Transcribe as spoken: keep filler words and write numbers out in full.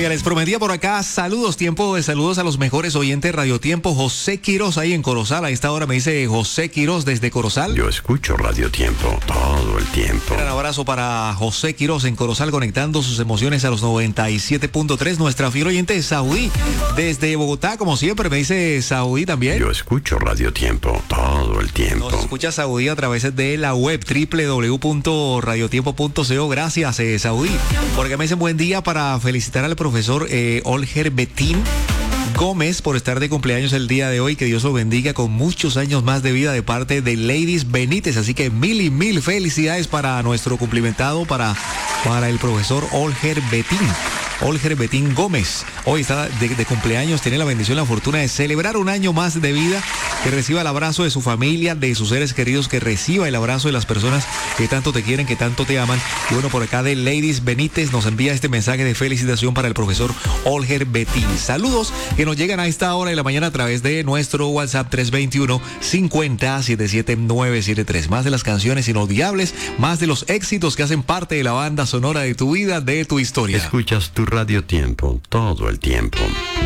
Oiga, les prometía por acá saludos, tiempo de saludos a los mejores oyentes Radio Tiempo. José Quiroz ahí en Corozal. A esta hora me dice José Quiroz desde Corozal. Yo escucho Radio Tiempo todo el tiempo. Un abrazo para José Quiroz en Corozal, conectando sus emociones a los noventa y siete punto tres. Nuestra fiel oyente Saudí desde Bogotá, como siempre, me dice Saudí también. Yo escucho Radio Tiempo todo el tiempo. Nos escucha Saudí a través de la web doble u doble u doble u punto radio tiempo punto co. Gracias, eh, Saudí. Porque me dicen buen día para felicitar al profesor eh, Olger Betín Gómez por estar de cumpleaños el día de hoy. Que Dios lo bendiga con muchos años más de vida de parte de Ladies Benítez. Así que mil y mil felicidades para nuestro cumplimentado, para, para el profesor Olger Betín. Olger Betín Gómez. Hoy está de, de cumpleaños, tiene la bendición, la fortuna de celebrar un año más de vida, que reciba el abrazo de su familia, de sus seres queridos, que reciba el abrazo de las personas que tanto te quieren, que tanto te aman. Y bueno, por acá de Ladies Benítez nos envía este mensaje de felicitación para el profesor Olger Betín. Saludos que nos llegan a esta hora de la mañana a través de nuestro WhatsApp tres dos uno, cincuenta, setenta y siete, novecientos setenta y tres. Más de las canciones inolvidables, más de los éxitos que hacen parte de la banda sonora de tu vida, de tu historia. Escuchas tu Radio Tiempo todo el tiempo.